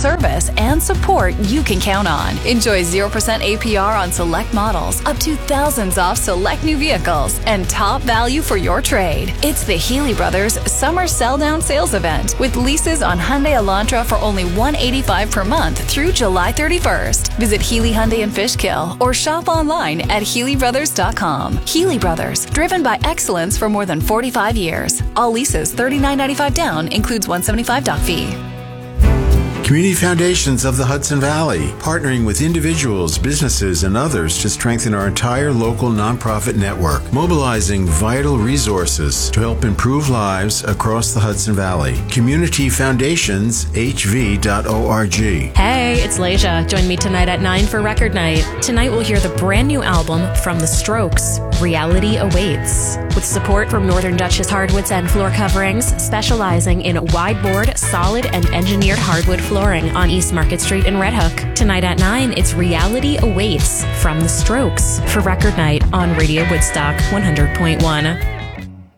service, and support you can count on. Enjoy 0% APR on select models, up to thousands off select new vehicles, and top value for your trade. It's the Healy Brothers Summer Sell Down Sales Event with leases on Hyundai Elantra for only $185 per month through July 31st. Visit Healy Hyundai in Fishkill or shop online at HealyBrothers.com. Healy Brothers, driven by excellence for more than 45 years. All leases $39.95 down, includes $175 doc fee. Community Foundations of the Hudson Valley, partnering with individuals, businesses, and others to strengthen our entire local nonprofit network, mobilizing vital resources to help improve lives across the Hudson Valley. CommunityFoundationshv.org. Hey, it's Leisha. Join me tonight at 9 for Record Night. Tonight we'll hear the brand new album from The Strokes, Reality Awaits. With support from Northern Duchess Hardwoods and Floor Coverings, specializing in wide-board, solid, and engineered hardwood flooring on East Market Street in Red Hook. Tonight at 9, it's Reality Awaits from The Strokes for Record Night on Radio Woodstock 100.1.